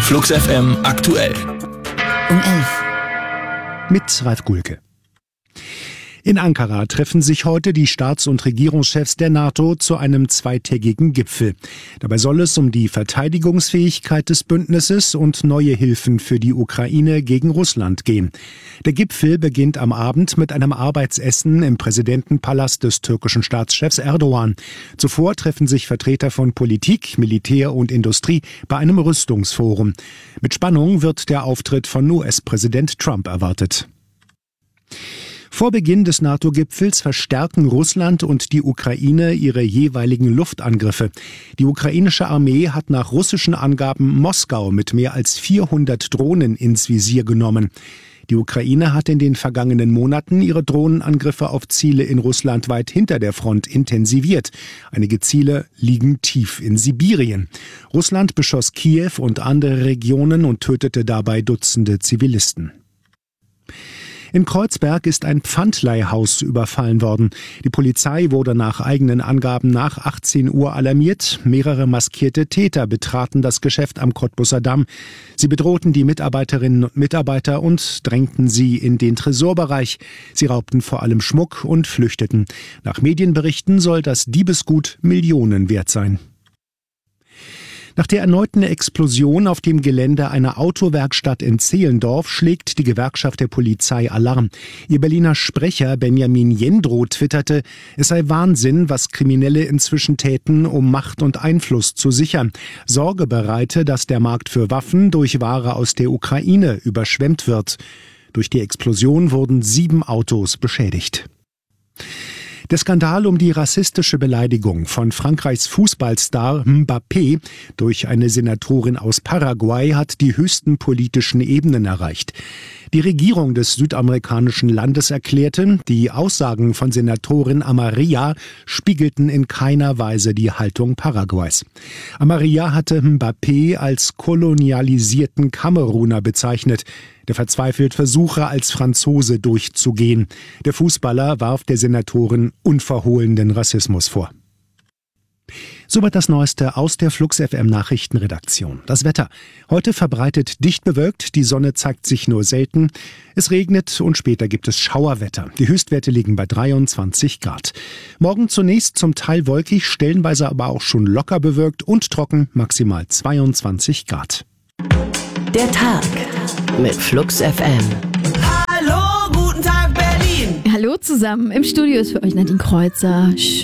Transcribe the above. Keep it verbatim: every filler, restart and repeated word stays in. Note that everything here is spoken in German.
Flux F M aktuell. Um elf. Mit Ralf Gulke. In Ankara treffen sich heute die Staats- und Regierungschefs der NATO zu einem zweitägigen Gipfel. Dabei soll es um die Verteidigungsfähigkeit des Bündnisses und neue Hilfen für die Ukraine gegen Russland gehen. Der Gipfel beginnt am Abend mit einem Arbeitsessen im Präsidentenpalast des türkischen Staatschefs Erdogan. Zuvor treffen sich Vertreter von Politik, Militär und Industrie bei einem Rüstungsforum. Mit Spannung wird der Auftritt von U S-Präsident Trump erwartet. Vor Beginn des NATO-Gipfels verstärken Russland und die Ukraine ihre jeweiligen Luftangriffe. Die ukrainische Armee hat nach russischen Angaben Moskau mit mehr als vierhundert Drohnen ins Visier genommen. Die Ukraine hat in den vergangenen Monaten ihre Drohnenangriffe auf Ziele in Russland weit hinter der Front intensiviert. Einige Ziele liegen tief in Sibirien. Russland beschoss Kiew und andere Regionen und tötete dabei Dutzende Zivilisten. In Kreuzberg ist ein Pfandleihhaus überfallen worden. Die Polizei wurde nach eigenen Angaben nach achtzehn Uhr alarmiert. Mehrere maskierte Täter betraten das Geschäft am Cottbusser Damm. Sie bedrohten die Mitarbeiterinnen und Mitarbeiter und drängten sie in den Tresorbereich. Sie raubten vor allem Schmuck und flüchteten. Nach Medienberichten soll das Diebesgut Millionen wert sein. Nach der erneuten Explosion auf dem Gelände einer Autowerkstatt in Zehlendorf schlägt die Gewerkschaft der Polizei Alarm. Ihr Berliner Sprecher Benjamin Jendrow twitterte, es sei Wahnsinn, was Kriminelle inzwischen täten, um Macht und Einfluss zu sichern. Sorge bereite, dass der Markt für Waffen durch Ware aus der Ukraine überschwemmt wird. Durch die Explosion wurden sieben Autos beschädigt. Der Skandal um die rassistische Beleidigung von Frankreichs Fußballstar Mbappé durch eine Senatorin aus Paraguay hat die höchsten politischen Ebenen erreicht. Die Regierung des südamerikanischen Landes erklärte, die Aussagen von Senatorin Amarilla spiegelten in keiner Weise die Haltung Paraguays. Amarilla hatte Mbappé als kolonialisierten Kameruner bezeichnet, der verzweifelt versuche, als Franzose durchzugehen. Der Fußballer warf der Senatorin unverhohlenen Rassismus vor. Soweit das Neueste aus der Flux F M Nachrichtenredaktion. Das Wetter. Heute verbreitet dicht bewölkt, die Sonne zeigt sich nur selten. Es regnet und später gibt es Schauerwetter. Die Höchstwerte liegen bei dreiundzwanzig Grad. Morgen zunächst zum Teil wolkig, stellenweise aber auch schon locker bewölkt und trocken, maximal zweiundzwanzig Grad. Der Tag mit Flux F M. Hallo, guten Tag Berlin. Hallo zusammen, im Studio ist für euch Nadine Kreuzer. Schön